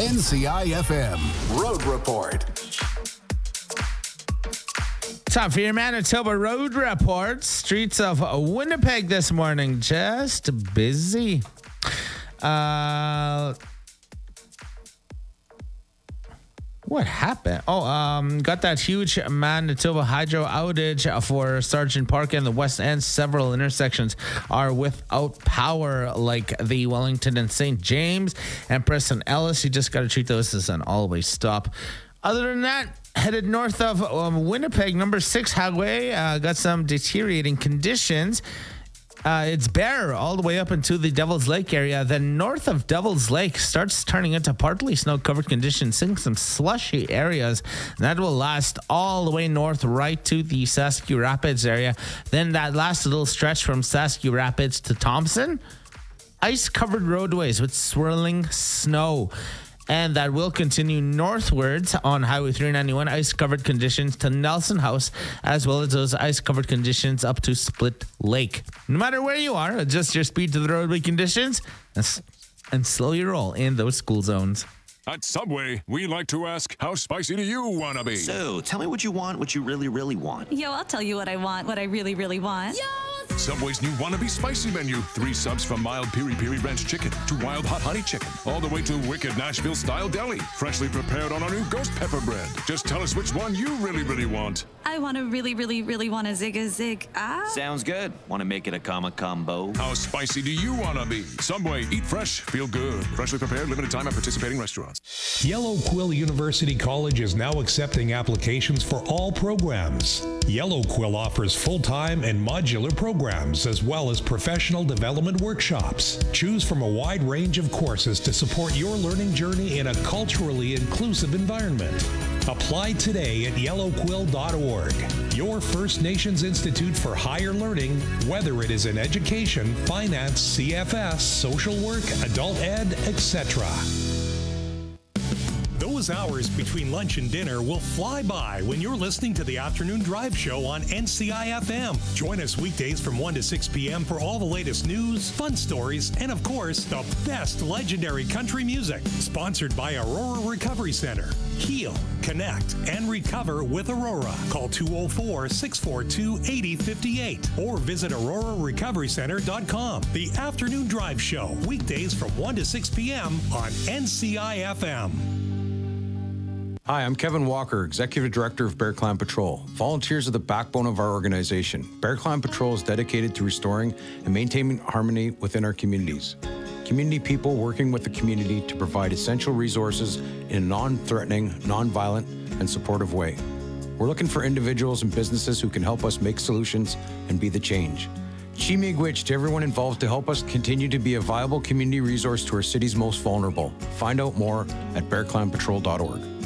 NCIFM Road Report. Time for your Manitoba Road Report. Streets of Winnipeg this morning, just busy. What happened? Got that huge Manitoba Hydro outage for Sargent Park and the West End. Several intersections are without power, like the Wellington and St. James and Preston Ellis. You just got to treat those as an always stop. Other than that, headed north of Winnipeg, number 6 highway, got some deteriorating conditions. It's bare all the way up into the Devil's Lake area. Then north of Devil's Lake starts turning into partly snow-covered conditions, seeing some slushy areas. And that will last all the way north right to the Saskatchewan Rapids area. Then that last little stretch from Saskatchewan Rapids to Thompson, ice-covered roadways with swirling snow. And that will continue northwards on Highway 391, ice-covered conditions to Nelson House, as well as those ice-covered conditions up to Split Lake. No matter where you are, adjust your speed to the roadway conditions and slow your roll in those school zones. At Subway, we like to ask, how spicy do you want to be? So, tell me what you want, what you really, really want. Yo, I'll tell you what I want, what I really, really want. Yo! Subway's new Wannabe Spicy menu. 3 subs from mild piri-piri ranch chicken to wild hot honey chicken, all the way to wicked Nashville-style deli, freshly prepared on our new ghost pepper bread. Just tell us which one you really, really want. I want to really, really, really want a zig. Sounds good. Want to make it a combo? How spicy do you want to be? Subway, eat fresh, feel good. Freshly prepared, limited time at participating restaurants. Yellow Quill University College is now accepting applications for all programs. Yellow Quill offers full-time and modular programs, as well as professional development workshops. Choose from a wide range of courses to support your learning journey in a culturally inclusive environment. Apply today at yellowquill.org. Your First Nations Institute for Higher Learning, whether it is in education, finance, CFS, social work, adult ed, etc. Those hours between lunch and dinner will fly by when you're listening to the Afternoon Drive Show on NCIFM. Join us weekdays from 1 to 6 p.m. for all the latest news, fun stories, and of course, the best legendary country music. Sponsored by Aurora Recovery Center. Heal, connect, and recover with Aurora. Call 204-642-8058 or visit aurorarecoverycenter.com. The Afternoon Drive Show, weekdays from 1 to 6 p.m. on NCIFM. Hi, I'm Kevin Walker, Executive Director of Bear Clan Patrol. Volunteers are the backbone of our organization. Bear Clan Patrol is dedicated to restoring and maintaining harmony within our communities. Community people working with the community to provide essential resources in a non-threatening, non-violent, and supportive way. We're looking for individuals and businesses who can help us make solutions and be the change. Chi-miigwech to everyone involved to help us continue to be a viable community resource to our city's most vulnerable. Find out more at bearclanpatrol.org.